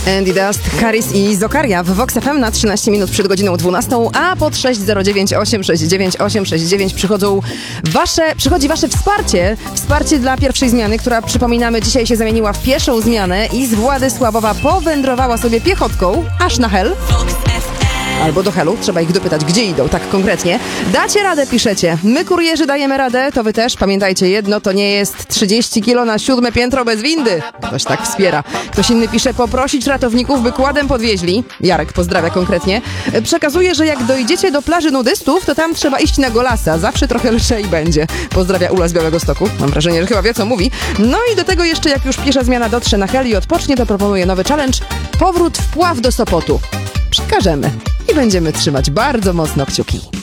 Andy Dust, Karis i Zokaria w Vox FM na 13 minut przed godziną 12, a pod 609 869 869 przychodzi wasze wsparcie dla pierwszej zmiany, która, przypominamy, dzisiaj się zamieniła w pieszą zmianę i z Władysławowa powędrowała sobie piechotką aż na Hel. Albo do Helu, trzeba ich dopytać, gdzie idą, tak konkretnie. Dacie radę, piszecie. My, kurierzy, dajemy radę, to wy też. Pamiętajcie jedno, to nie jest 30 kilo na 7 piętro bez windy. Ktoś tak wspiera. Ktoś inny pisze, poprosić ratowników, by kładem podwieźli. Jarek pozdrawia konkretnie. Przekazuje, że jak dojdziecie do plaży nudystów, to tam trzeba iść na golasa. Zawsze trochę lżej będzie. Pozdrawia Ula z Białegostoku. Mam wrażenie, że chyba wie, co mówi. No i do tego jeszcze, jak już piesza zmiana dotrze na Hel i odpocznie, to proponuje nowy challenge. Powrót w Pław do Sopotu. Przekażemy i będziemy trzymać bardzo mocno kciuki.